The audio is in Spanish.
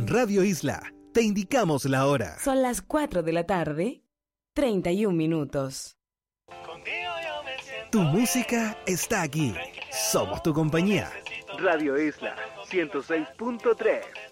En Radio Isla te indicamos la hora. Son las 4 de la tarde, 31 minutos. Tu música está aquí. Somos tu compañía. Radio Isla 106.3.